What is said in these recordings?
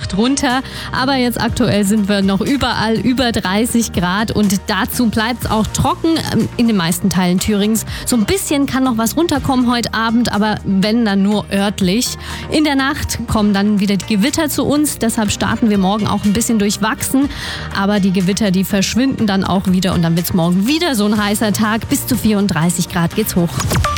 Nacht runter. Aber jetzt aktuell sind wir noch überall über 30 Grad und dazu bleibt es auch trocken in den meisten Teilen Thürings. So ein bisschen kann noch was runterkommen heute Abend, aber wenn, dann nur örtlich. In der Nacht kommen dann wieder die Gewitter zu uns, deshalb starten wir morgen auch ein bisschen durchwachsen. Aber die Gewitter, die verschwinden dann auch wieder und dann wird es morgen wieder so ein heißer Tag. Bis zu 34 Grad geht's hoch.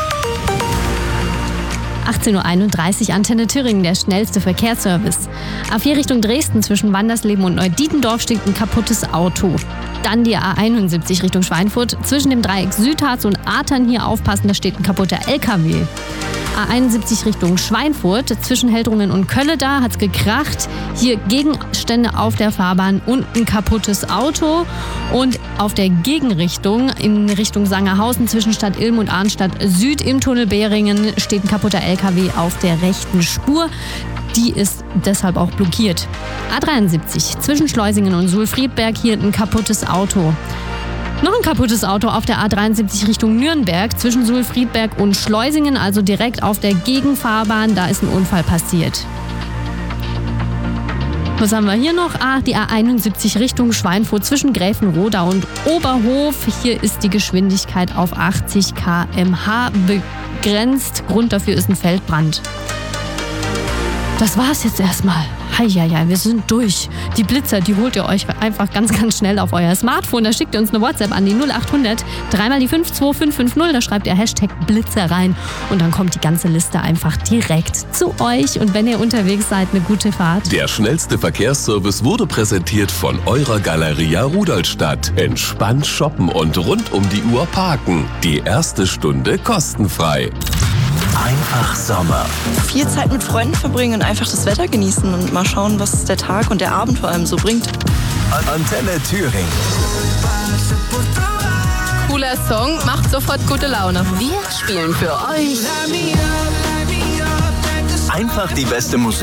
18.31 Uhr, Antenne Thüringen, der schnellste Verkehrsservice. A4 Richtung Dresden zwischen Wandersleben und Neudietendorf steht ein kaputtes Auto. Dann die A71 Richtung Schweinfurt. Zwischen dem Dreieck Südharz und Athern hier aufpassen, da steht ein kaputter LKW. A71 Richtung Schweinfurt. Zwischen Heldrungen und Kölle da hat's gekracht. Hier Gegenstände auf der Fahrbahn und ein kaputtes Auto. Und auf der Gegenrichtung in Richtung Sangerhausen zwischen Stadt Ilm und Arnstadt Süd im Tunnel Behringen steht ein kaputter LKW auf der rechten Spur. Die ist deshalb auch blockiert. A73 zwischen Schleusingen und Suhl-Friedberg hier ein kaputtes Auto. Noch ein kaputtes Auto auf der A73 Richtung Nürnberg zwischen Suhl-Friedberg und Schleusingen, also direkt auf der Gegenfahrbahn. Da ist ein Unfall passiert. Was haben wir hier noch? Die A71 Richtung Schweinfurt zwischen Gräfenroda und Oberhof. Hier ist die Geschwindigkeit auf 80 km/h begrenzt. Grund dafür ist ein Feldbrand. Das war's jetzt erstmal. Heieiei, wir sind durch. Die Blitzer, die holt ihr euch einfach ganz, ganz schnell auf euer Smartphone. Da schickt ihr uns eine WhatsApp an die 0800 3 die 52550. Da schreibt ihr Hashtag Blitzer rein und dann kommt die ganze Liste einfach direkt zu euch. Und wenn ihr unterwegs seid, eine gute Fahrt. Der schnellste Verkehrsservice wurde präsentiert von eurer Galeria Rudolstadt. Entspannt shoppen und rund um die Uhr parken. Die erste Stunde kostenfrei. Einfach Sommer. Viel Zeit mit Freunden verbringen und einfach das Wetter genießen und mal schauen, was der Tag und der Abend vor allem so bringt. Antenne Thüringen. Cooler Song, macht sofort gute Laune. Wir spielen für euch einfach die beste Musik.